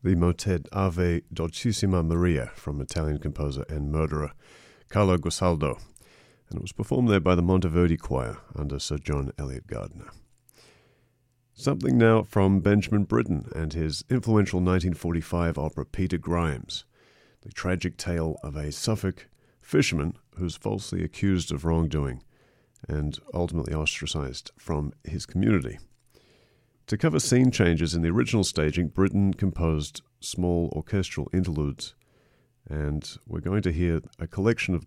the motet Ave Dolcissima Maria from Italian composer and murderer Carlo Gusaldo, and it was performed there by the Monteverdi Choir under Sir John Eliot Gardiner. Something now from Benjamin Britten and his influential 1945 opera Peter Grimes, the tragic tale of a Suffolk fisherman who's falsely accused of wrongdoing and ultimately ostracized from his community. To cover scene changes in the original staging, Britten composed small orchestral interludes, and we're going to hear a collection of